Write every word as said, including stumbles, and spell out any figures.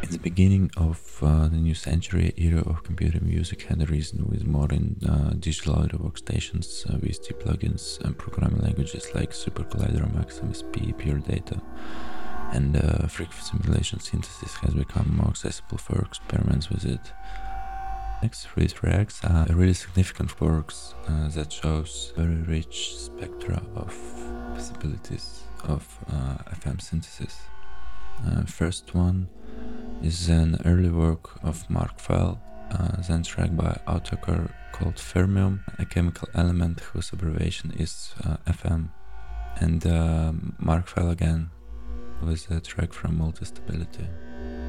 the beginning of uh, the new century, era of computer music had arisen with modern uh, digital audio workstations, uh, V S T plugins, and programming languages like SuperCollider, Maximus P, Pure Data, and uh, frequency simulation synthesis has become more accessible for experiments with it. Next, three tracks are really significant works uh, that shows very rich spectra of possibilities of uh, F M synthesis. Uh, first one is an early work of Mark Fell, uh, then track by Autocar called Fermium, a chemical element whose abbreviation is uh, F M, and uh, Mark Fell again with a track from Multistability.